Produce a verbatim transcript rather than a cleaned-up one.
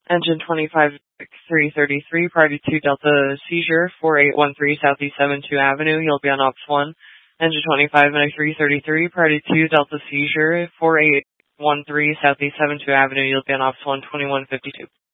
Engine twenty-five three thirty-three, priority two Delta seizure, four eight one three Southeast seventy-two Avenue, you'll be on ops one. Engine twenty-five three thirty-three, priority two Delta seizure, four eight one three Southeast seventy-two Avenue, you'll be on ops one, twenty-one fifty-two.